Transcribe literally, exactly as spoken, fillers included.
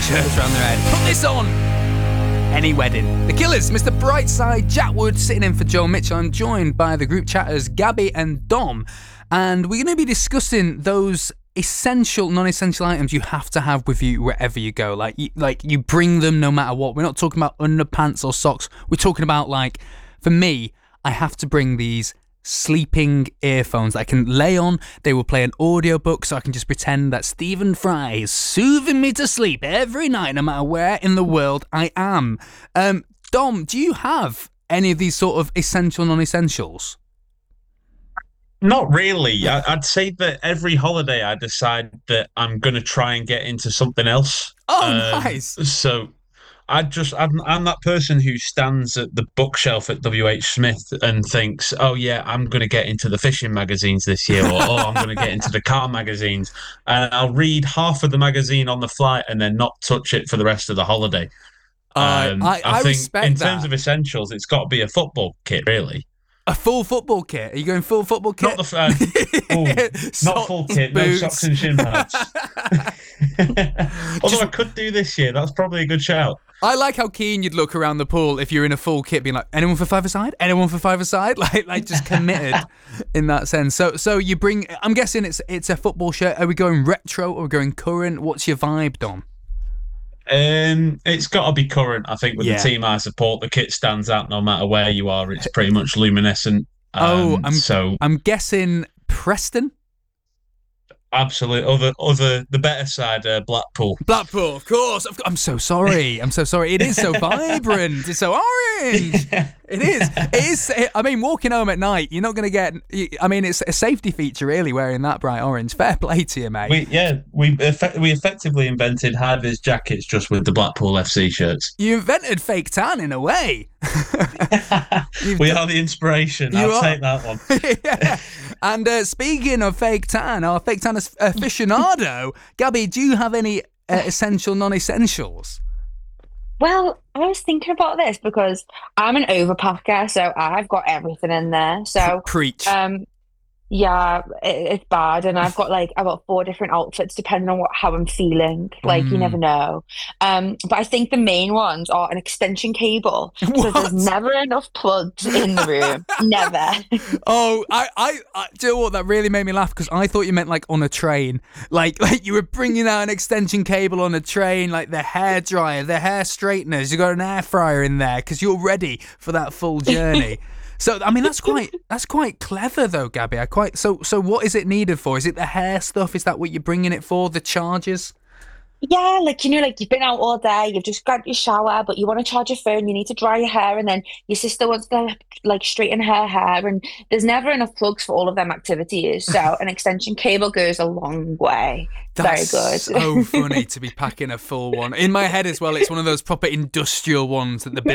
shirts around their head. Put this on! Any wedding. The Killers, Mister Brightside, Jack Wood sitting in for Joel Mitchell. I'm joined by the group chatters Gabby and Dom, and we're going to be discussing those essential, non-essential items you have to have with you wherever you go. Like, you, like you bring them no matter what. We're not talking about underpants or socks. We're talking about, like, for me, I have to bring these sleeping earphones that I can lay on. They will play an audiobook, so I can just pretend that Stephen Fry is soothing me to sleep every night, no matter where in the world I am. Um, Dom, do you have any of these sort of essential non-essentials? Not really. I, I'd say that every holiday I decide that I'm going to try and get into something else. Oh, Um, nice. So I just, I'm, I'm that person who stands at the bookshelf at W H Smith and thinks, oh yeah, I'm going to get into the fishing magazines this year, or oh, I'm going to get into the car magazines. And I'll read half of the magazine on the flight and then not touch it for the rest of the holiday. Uh, Um, I, I I think respect in that. terms of essentials, it's got to be a football kit, really. A full football kit? Are you going full football kit? Not the uh, ooh, not full Socks, kit, no boots. socks and shin pads. Although I could do this year, that's probably a good shout. I like how keen you'd look around the pool if you're in a full kit, being like, anyone for five aside? Anyone for five aside? Like, like just committed in that sense. So, so you bring. I'm guessing it's it's a football shirt. Are we going retro or are we going current? What's your vibe, Dom? Um, it's got to be current. I think with Yeah. the team I support, the kit stands out no matter where you are. It's pretty much luminescent. Um, Oh, I'm so I'm guessing Preston. absolutely other other the better side, uh, Blackpool. Blackpool, of course. Of- I'm so sorry. I'm so sorry. It is so vibrant. It's so orange. It is. It is. I mean, walking home at night, you're not going to get. I mean, it's a safety feature, really, wearing that bright orange. Fair play to you, mate. We yeah we effect, we effectively invented high vis jackets just with the Blackpool F C shirts. You invented fake tan in a way. We are the inspiration. You I'll are. take that one. Yeah. And uh, speaking of fake tan, our fake tan aficionado, Gabby, do you have any uh, essential non-essentials? Well, I was thinking about this because I'm an overpacker, so I've got everything in there. So, Preach. um, yeah, it, it's bad, and I've got like I've got four different outfits depending on what how I'm feeling. Like you never know. Um, but I think the main ones are an extension cable because What? there's never enough plugs in the room. Never. Oh, I, I, I, do you know what? That really made me laugh because I thought you meant like on a train, like like you were bringing out an extension cable on a train, like the hair dryer, the hair straighteners. You got an air fryer in there because you're ready for that full journey. So I mean, that's quite that's quite clever though, Gabby. I quite so so. What is it needed for? Is it the hair stuff? Is that what you're bringing it for? The chargers? Yeah, like you know, like you've been out all day, you've just got your shower, but you want to charge your phone, you need to dry your hair, and then your sister wants to like straighten her hair, and there's never enough plugs for all of them activities. So an extension cable goes a long way. That's Very good. so funny to be packing a full one. In my head as well, it's one of those proper industrial ones that the